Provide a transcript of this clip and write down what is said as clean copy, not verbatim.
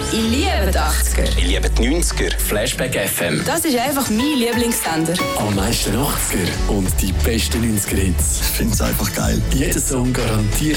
Ich liebe die 80er. Ich liebe die 90er. Flashback FM. Das ist einfach mein Lieblingssender. Am meisten 80er und die besten 90er-Hits. Ich finde es einfach geil. Jeder Song garantiert